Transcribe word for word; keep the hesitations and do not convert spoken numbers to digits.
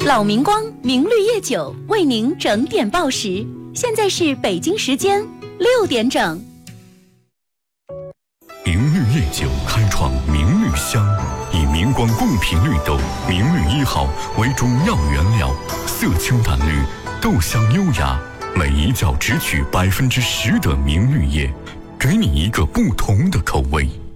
老明光明绿叶酒为您整点报时，现在是北京时间六点整。 明绿叶酒开创明绿香，以明光贡品绿豆明绿一号为主要原料，色清淡绿，豆香优雅，每一角只取百分之十的明绿叶，给你一个不同的口味。